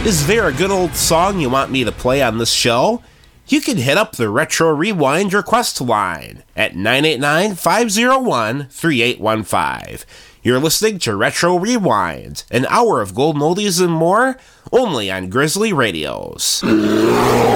Is there a good old song you want me to play on this show? You can hit up the Retro Rewind request line at 989-501-3815. You're listening to Retro Rewind, an hour of gold oldies and more, only on Grizzly Radios.